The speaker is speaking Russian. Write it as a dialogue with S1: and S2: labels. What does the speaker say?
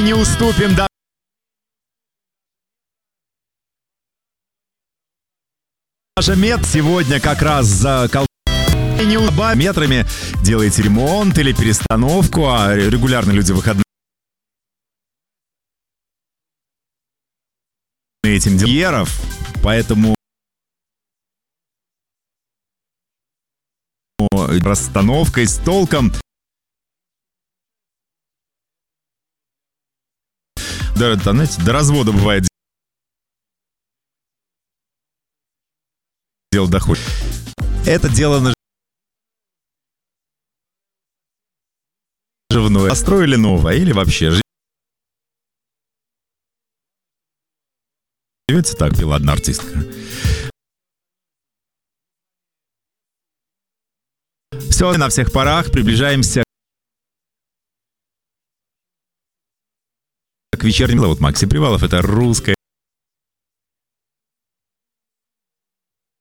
S1: не уступим даже мет сегодня как раз за метрами делаете ремонт или перестановку, а регулярно люди в выходные этим делом, поэтому расстановкой с толком. Да, знаете, до развода бывает дело доходит. Это дело наживное. Построили новое или вообще живете так, пила одна артистка. Все, на всех парах приближаемся к вечернему. Вот Максим Привалов, это русская